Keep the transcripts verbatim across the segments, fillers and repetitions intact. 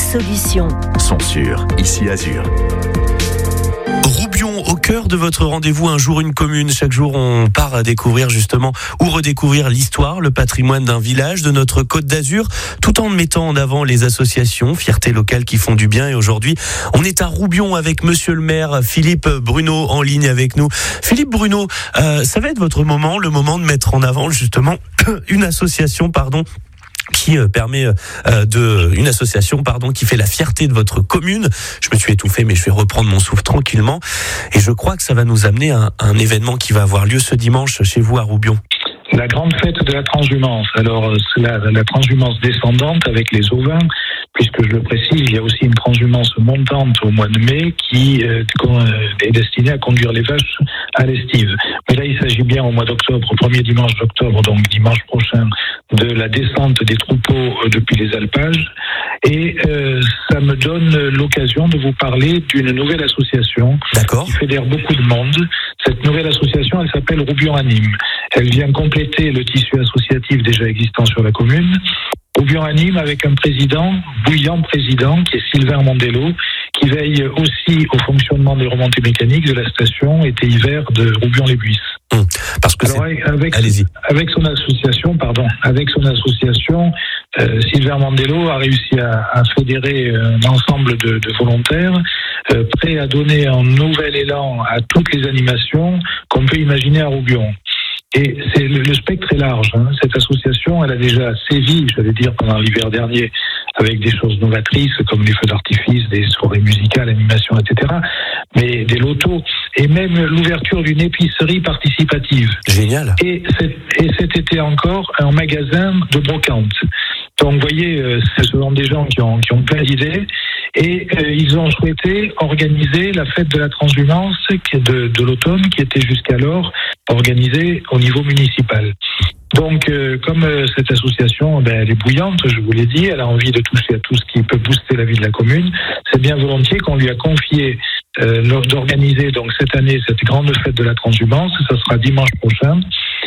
solutions sont sûres ici Azur. Roubion, au cœur de votre rendez-vous Un jour une commune. Chaque jour, on part à découvrir justement ou redécouvrir l'histoire, le patrimoine d'un village de notre Côte d'Azur, tout en mettant en avant les associations, fiertés locales qui font du bien. Et aujourd'hui, on est à Roubion avec Monsieur le maire Philippe Bruno en ligne avec nous. Philippe Bruno, euh, ça va être votre moment, le moment de mettre en avant justement une association, pardon. qui permet euh, de une association pardon qui fait la fierté de votre commune. Je me suis étouffé, mais je vais reprendre mon souffle tranquillement. Et je crois que ça va nous amener à un, un événement qui va avoir lieu ce dimanche chez vous à Roubion. La grande fête de la transhumance. Alors, c'est la, la transhumance descendante avec les ovins, puisque je le précise, il y a aussi une transhumance montante au mois de mai qui euh, est destinée à conduire les vaches à l'estive. Mais là, il s'agit bien au mois d'octobre, au premier dimanche d'octobre, donc dimanche prochain, de la descente des troupeaux depuis les alpages. Et euh, ça me donne l'occasion de vous parler d'une nouvelle association D'accord. qui fédère beaucoup de monde. Cette nouvelle association, elle s'appelle Roubion Anime. Elle vient compléter le tissu associatif déjà existant sur la commune. Roubion Anime avec un président, bouillant président, qui est Sylvain Mondello, qui veille aussi au fonctionnement des remontées mécaniques de la station été-hiver de Roubion-les-Buisses. Hum, parce que Alors, c'est... avec, Allez-y. avec son association, pardon, avec son association, euh, Sylvain Mondello a réussi à, à fédérer un ensemble de, de volontaires euh, prêts à donner un nouvel élan à toutes les animations qu'on peut imaginer à Roubion. Et c'est le, le spectre est large. Hein. Cette association, elle a déjà sévi, j'allais dire, pendant l'hiver dernier, avec des choses novatrices comme les feux d'artifice, des soirées musicales, animations, et cetera. Mais des lotos et même l'ouverture d'une épicerie participative. Génial. Et, cet, et cet été encore, un magasin de brocante. Donc, vous voyez, ce sont des gens qui ont, qui ont plein d'idées et euh, ils ont souhaité organiser la fête de la transhumance de, de l'automne qui était jusqu'alors organisée au niveau municipal. Donc, euh, comme euh, cette association, ben, elle est bouillante, je vous l'ai dit, elle a envie de toucher à tout ce qui peut booster la vie de la commune, c'est bien volontiers qu'on lui a confié euh, d'organiser donc cette année cette grande fête de la transhumance. Ça sera dimanche prochain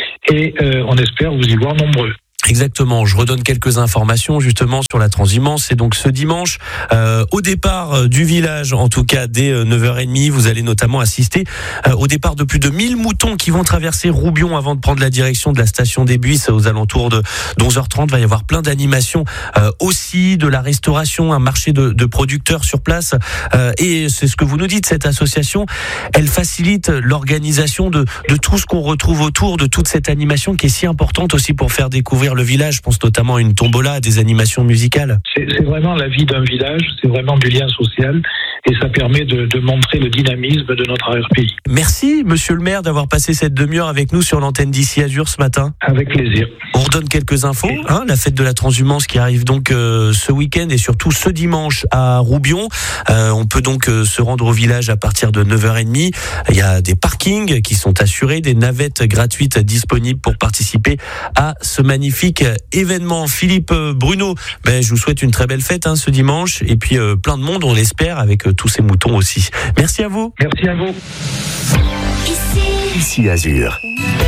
et euh, on espère vous y voir nombreux. Exactement, je redonne quelques informations justement sur la transhumance. C'est donc ce dimanche, euh, au départ euh, du village, en tout cas dès euh, neuf heures trente, vous allez notamment assister euh, au départ de plus de mille moutons qui vont traverser Roubion avant de prendre la direction de la station des Buisses aux alentours de onze heures trente. Il va y avoir plein d'animations, euh, aussi de la restauration, un marché de, de producteurs sur place. Euh, et c'est ce que vous nous dites, cette association, elle facilite l'organisation de, de tout ce qu'on retrouve autour de toute cette animation qui est si importante aussi pour faire découvrir le village. Je pense notamment à une tombola, à des animations musicales. C'est, c'est vraiment la vie d'un village, c'est vraiment du lien social et ça permet de, de montrer le dynamisme de notre arrière-pays. Merci, monsieur le maire, d'avoir passé cette demi-heure avec nous sur l'antenne d'Ici Azur ce matin. Avec plaisir. On redonne quelques infos. Hein, la fête de la transhumance qui arrive donc euh, ce week-end et surtout ce dimanche à Roubion. Euh, on peut donc euh, se rendre au village à partir de neuf heures trente. Il y a des parkings qui sont assurés, des navettes gratuites disponibles pour participer à ce magnifique événement. Philippe Bruno, ben, je vous souhaite une très belle fête hein, ce dimanche et puis euh, plein de monde, on l'espère, avec euh, tous ces moutons aussi. Merci à vous. Merci à vous. Ici, Ici Azur.